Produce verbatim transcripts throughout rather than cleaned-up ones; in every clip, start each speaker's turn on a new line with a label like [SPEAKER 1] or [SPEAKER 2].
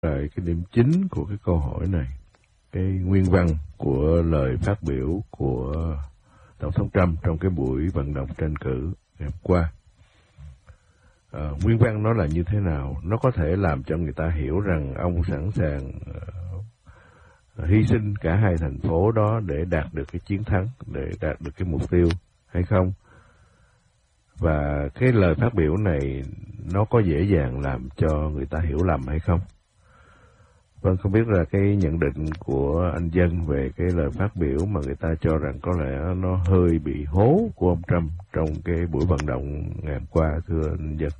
[SPEAKER 1] Rồi cái điểm chính của cái câu hỏi này, cái nguyên văn của lời phát biểu của Tổng thống Trump trong cái buổi vận động tranh cử ngày hôm qua. À, nguyên văn nó là như thế nào? Nó có thể làm cho người ta hiểu rằng ông sẵn sàng uh, hy sinh cả hai thành phố đó để đạt được cái chiến thắng, để đạt được cái mục tiêu hay không? Và cái lời phát biểu này nó có dễ dàng làm cho người ta hiểu lầm hay không? Vâng, không biết là cái nhận định của anh Dân về cái lời phát biểu mà người ta cho rằng có lẽ nó hơi bị hố của ông Trump trong cái buổi vận động ngày hôm qua, thưa anh Dân.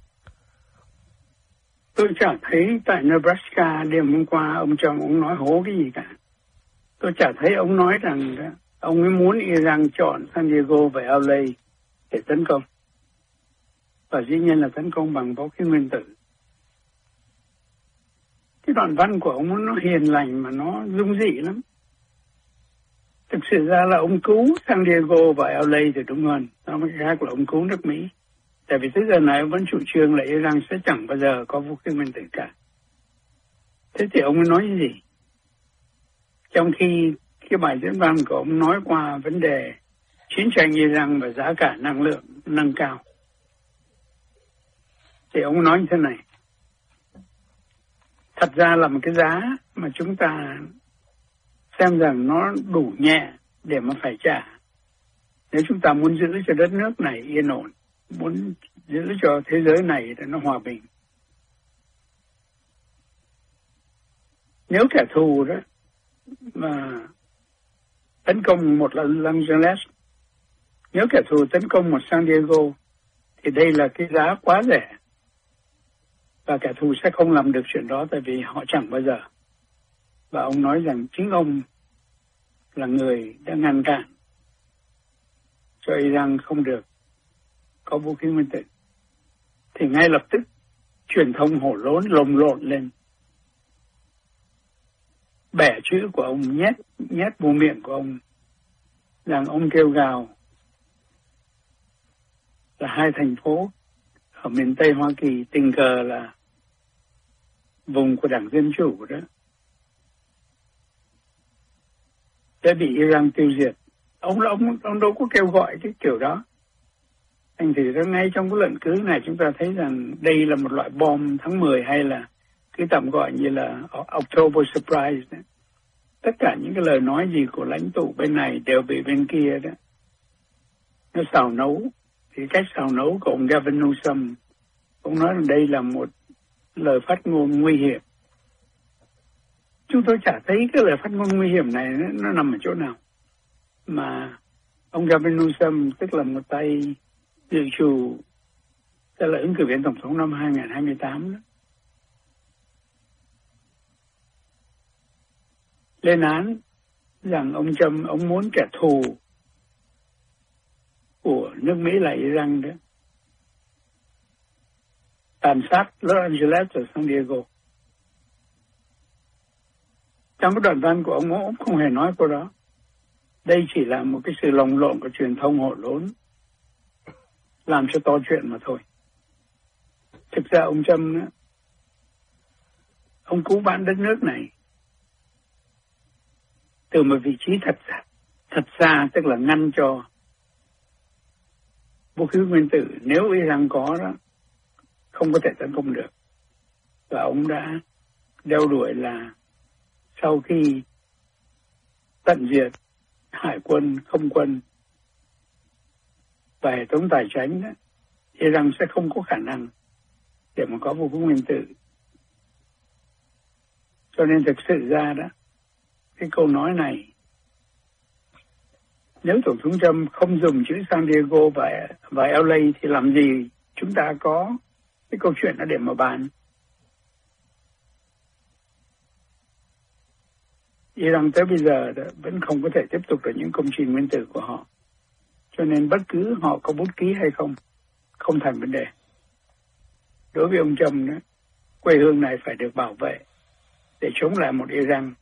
[SPEAKER 2] Tôi chả thấy tại Nebraska đêm hôm qua ông Trump ông nói hố cái gì cả. Tôi chả thấy ông nói rằng ông ấy muốn Iran chọn San Diego và L A để tấn công. Và dĩ nhiên là tấn công bằng vũ khí nguyên tử. Cái đoạn văn của ông nó hiền lành mà nó dung dị lắm. Thực sự ra là ông cứu San Diego và L A thì đúng hơn. Nó mới khác là ông cứu nước Mỹ. Tại vì tới giờ này ông vẫn chủ trương là Iran sẽ chẳng bao giờ có vũ khí nguyên tử cả. Thế thì ông ấy nói gì? Trong khi cái bài diễn văn của ông nói qua vấn đề chiến tranh Iran và giá cả năng lượng nâng cao. Thì ông nói như thế này. Thật ra là một cái giá mà chúng ta xem rằng nó đủ nhẹ để mà phải trả. Nếu chúng ta muốn giữ cho đất nước này yên ổn, muốn giữ cho thế giới này để nó hòa bình. Nếu kẻ thù đó mà tấn công một là Los Angeles, nếu kẻ thù tấn công một San Diego, thì đây là cái giá quá rẻ. Và kẻ thù sẽ không làm được chuyện đó tại vì họ chẳng bao giờ. Và ông nói rằng chính ông là người đã ngăn cản cho Iran không được có vũ khí nguyên tử. Thì ngay lập tức truyền thông hổ lốn lồng lộn lên. Bẻ chữ của ông nhét, nhét vô miệng của ông rằng ông kêu gào là hai thành phố ở miền Tây Hoa Kỳ tình cờ là vùng của Đảng Dân Chủ đó sẽ bị Iran tiêu diệt. Ông ông ông đâu có kêu gọi cái kiểu đó. Thành thử ra ngay trong cái luận cứ này chúng ta thấy rằng đây là một loại bom tháng mười hay là cái tạm gọi như là October Surprise đó. Tất cả những cái lời nói gì của lãnh tụ bên này đều bị bên kia đó nó xào nấu. Thì cách xào nấu của ông Gavin Newsom, ông nói rằng đây là một lời phát ngôn nguy hiểm. Chúng tôi chả thấy cái lời phát ngôn nguy hiểm này nó, nó nằm ở chỗ nào. Mà ông Gavin Newsom tức là một tay dự trù, tức là ứng cử viên tổng thống năm hai không hai tám đó, lên án rằng ông Trump ông muốn kẻ thù của nước Mỹ là Iran đó tàn sát Los Angeles và San Diego. Trong cái đoạn văn của ông, ông không hề nói câu đó. Đây chỉ là một cái sự lồng lộn của truyền thông hổ lốn làm cho to chuyện mà thôi. Thực ra ông Trump đó, ông cứu vãn đất nước này từ một vị trí thật thật xa, tức là ngăn cho vũ khí nguyên tử nếu Iran có đó không có thể tấn công được. Và ông đã đeo đuổi là sau khi tận diệt hải quân, không quân và hệ thống tài chính đó, Iran sẽ không có khả năng để mà có vũ khí nguyên tử. Cho nên thực sự ra đó, cái câu nói này, nếu Tổng thống Trump không dùng chữ San Diego và, và L A thì làm gì chúng ta có cái câu chuyện đó để mà bàn. Iran tới bây giờ đó, vẫn không có thể tiếp tục được những công trình nguyên tử của họ. Cho nên bất cứ họ có bút ký hay không, không thành vấn đề. Đối với ông Trump đó, quê hương này phải được bảo vệ để chống lại một Iran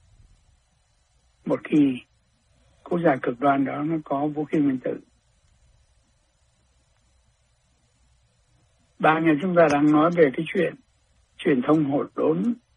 [SPEAKER 2] một khi quốc gia cực đoan đó nó có vũ khí nguyên tử. Ba ngày chúng ta đang nói về cái chuyện truyền thông hỗn độn